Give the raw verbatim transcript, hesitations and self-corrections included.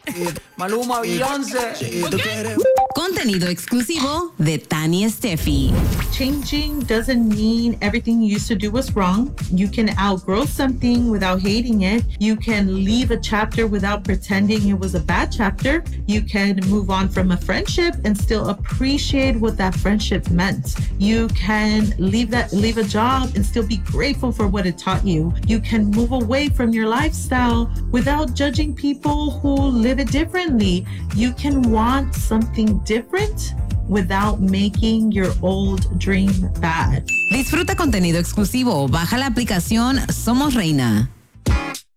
Maluma, Beyoncé. Contenido exclusivo de Tani Steffi. Changing doesn't mean everything you used to do was wrong. You can outgrow something without hating it. You can leave a chapter without pretending it was a bad chapter. You can move on from a friendship and still appreciate what that friendship meant. You can leave that leave a job and still be grateful for what it taught you. You can move away from your lifestyle without judging people who live it differently. You can want something different without making your old dream bad. Disfruta contenido exclusivo. Baja la aplicación Somos Reina.